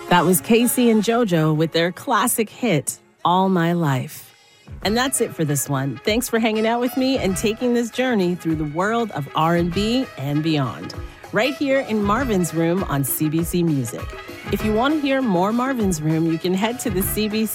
That was Casey and JoJo with their classic hit, All My Life. And that's it for this one. Thanks for hanging out with me and taking this journey through the world of R&B and beyond, right here in Marvin's Room on CBC Music. If you want to hear more Marvin's Room, you can head to the CBC